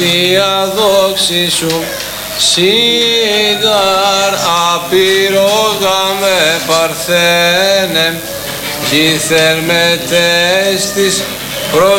Θεία δόξη σου, σίγαρ απειρόγα με παρθένε, κι θερμετές της